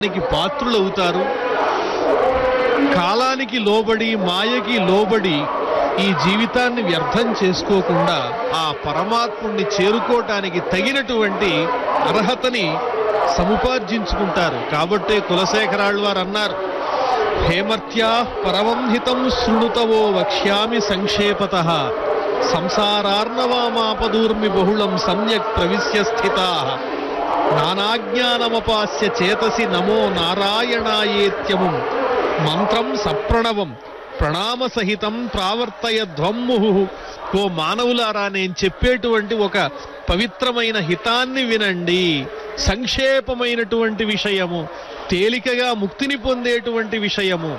పాత్రులవుతారు. కాలానికి లోబడి మాయకి లోబడి ఈ జీవితాన్ని వ్యర్థం చేసుకోకుండా ఆ పరమాత్ముణ్ణి చేరుకోవటానికి తగినటువంటి అర్హతని సముపార్జించుకుంటారు. కాబట్టే కులశేఖరాళ్వారు అన్నారు, హేమర్త్యా పరమం హితం శృణుతవో వక్ష్యామి సంక్షేపతః సంసారార్ణవామాపదూర్మి బహుళం సమ్యక్ ప్రవిశ్య స్థితాః నానాజ్ఞానమపాస్య చేతసి నమో నారాయణాయేత్యముం మంత్రం సప్రణవం ప్రణామ సహితం ప్రావర్తయధ్వమ్ముహు. ఓ మానవులారా, నేను చెప్పేటువంటి ఒక పవిత్రమైన హితాన్ని వినండి. సంక్షేపమైనటువంటి విషయము, తేలికగా ముక్తిని పొందేటువంటి విషయము.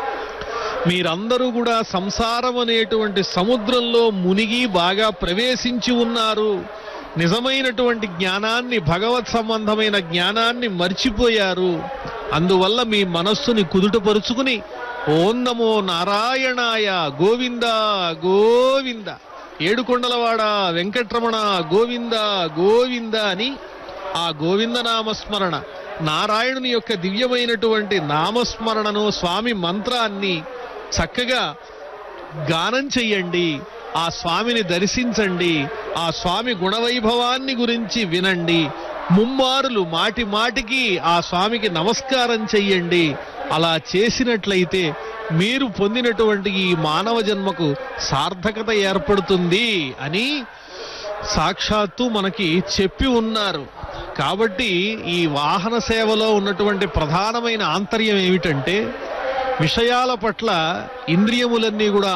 మీరందరూ కూడా సంసారం అనేటువంటి సముద్రంలో మునిగి బాగా ప్రవేశించి ఉన్నారు. నిజమైనటువంటి జ్ఞానాన్ని, భగవత్ సంబంధమైన జ్ఞానాన్ని మర్చిపోయారు. అందువల్ల మీ మనస్సుని కుదుటపరుచుకుని ఓం నమో నారాయణాయ గోవింద గోవింద, ఏడుకొండలవాడ వెంకట్రమణ గోవింద గోవింద అని ఆ గోవింద నామస్మరణ, నారాయణుని యొక్క దివ్యమైనటువంటి నామస్మరణను, స్వామి మంత్రాన్ని చక్కగా గానం చెయ్యండి. ఆ స్వామిని దర్శించండి. ఆ స్వామి గుణవైభవాన్ని గురించి వినండి. ముమ్మారులు మాటి మాటికి ఆ స్వామికి నమస్కారం చెయ్యండి. అలా చేసినట్లయితే మీరు పొందినటువంటి ఈ మానవ జన్మకు సార్థకత ఏర్పడుతుంది అని సాక్షాత్తు మనకి చెప్పి ఉన్నారు. కాబట్టి ఈ వాహన సేవలో ఉన్నటువంటి ప్రధానమైన ఆంతర్యం ఏమిటంటే, విషయాల పట్ల ఇంద్రియములన్నీ కూడా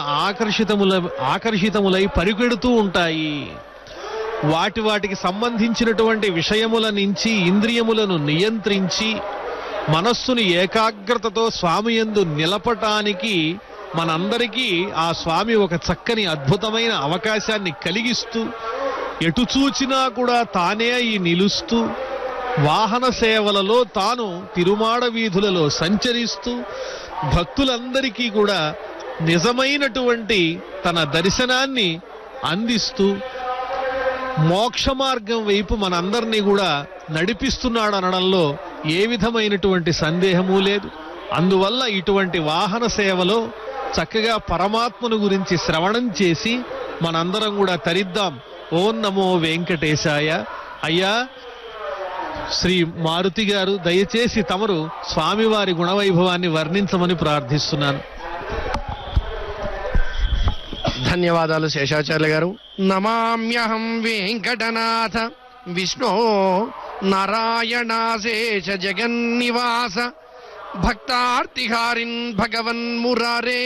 ఆకర్షితములై పరిగెడుతూ ఉంటాయి. వాటికి సంబంధించినటువంటి విషయముల నుంచి ఇంద్రియములను నియంత్రించి మనస్సును ఏకాగ్రతతో స్వామి యందు నిలపటానికి మనందరికీ ఆ స్వామి ఒక చక్కని అద్భుతమైన అవకాశాన్ని కలిగిస్తూ, ఎటు చూచినా కూడా తానే అయి నిలుస్తూ, వాహన సేవలలో తాను తిరుమాడ వీధులలో సంచరిస్తూ భక్తులందరికీ కూడా నిజమైనటువంటి తన దర్శనాన్ని అందిస్తూ మోక్ష మార్గం వైపు మనందరినీ కూడా నడిపిస్తున్నాడు అనడంలో ఏ విధమైనటువంటి సందేహము లేదు. అందువల్ల ఇటువంటి వాహన సేవలో చక్కగా పరమాత్మను గురించి శ్రవణం చేసి మనందరం కూడా తరిద్దాం. ఓం నమో వెంకటేశాయ. అయ్యా శ్రీ మారుతి గారు, దయచేసి తమరు స్వామివారి గుణవైభవాన్ని వర్ణించమని ప్రార్థిస్తున్నాను. ధన్యవాదాలు శేషాచార్య గారు. నమామ్యహం వెంకటనాథ విష్ణో నారాయణాశేష జగన్నివాస భక్తార్తిహారిన్ భగవన్ మురారే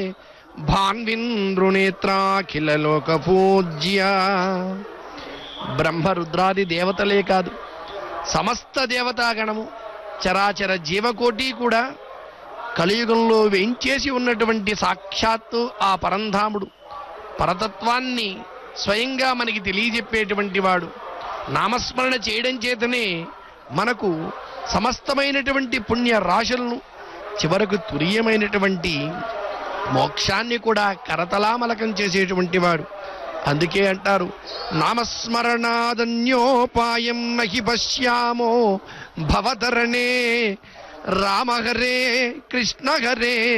భాన్వింద్రునేత్రాఖిల లోక పూజ్య. బ్రహ్మరుద్రాది దేవతలే కాదు, సమస్త దేవతాగణము, చరాచర జీవకోటి కూడా కలియుగంలో వేంచేసి ఉన్నటువంటి సాక్షాత్తు ఆ పరంధాముడు, పరతత్వాన్ని స్వయంగా మనకి తెలియజెప్పేటువంటి వాడు. నామస్మరణ చేయడం చేతనే మనకు సమస్తమైనటువంటి పుణ్య రాశులను, చివరకు తురీయమైనటువంటి మోక్షాన్ని కూడా కరతలామలకం చేసేటువంటి వాడు. అందుకే అంటారు, నామస్మరణాదన్యోపాయం నహి పశ్యామో భవతరణే రామ హరే కృష్ణ హరే